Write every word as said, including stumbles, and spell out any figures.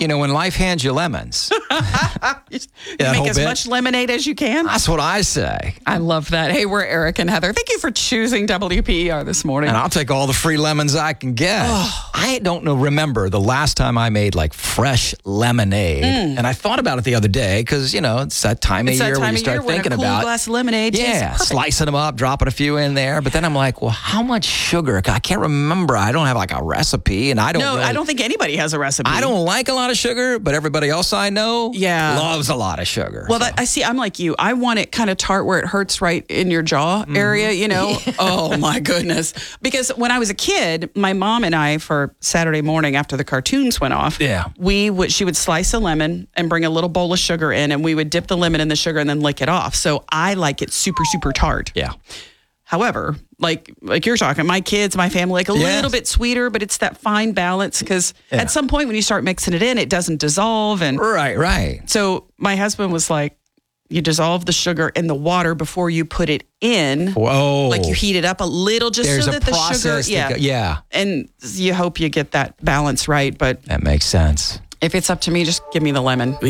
you know, when life hands you lemons, you make as bit, much lemonade as you can. That's what I say. I love that. Hey, we're Eric and Heather. Thank you for choosing W P E R this morning. And I'll take all the free lemons I can get. Oh. I don't know, remember the last time I made like fresh lemonade. Mm. And I thought about it the other day because, you know, it's that time it's of year where you start thinking a cool about glass of lemonade. Yeah, slicing them up, dropping a few in there. But then I'm like, well, how much sugar? I can't remember. I don't have like a recipe. And I don't No, really, I don't think anybody has a recipe. I don't like a lot of sugar, but everybody else I know yeah. loves a lot of sugar. Well, so. that, I see. I'm like you. I want it kind of tart where it hurts right in your jaw mm. area, you know? Yeah. Oh, my goodness. Because when I was a kid, my mom and I, for Saturday morning after the cartoons went off, yeah. we would she would slice a lemon and bring a little bowl of sugar in, and we would dip the lemon in the sugar and then lick it off. So I like it super, super tart. Yeah. However, like like you're talking, my kids, my family, like a yes. little bit sweeter, but it's that fine balance because yeah. at some point when you start mixing it in, it doesn't dissolve. And right, right. So my husband was like, you dissolve the sugar in the water before you put it in. Whoa. Like you heat it up a little just There's so that the sugar, yeah. go, yeah. And you hope you get that balance right. But that makes sense. If it's up to me, just give me the lemon.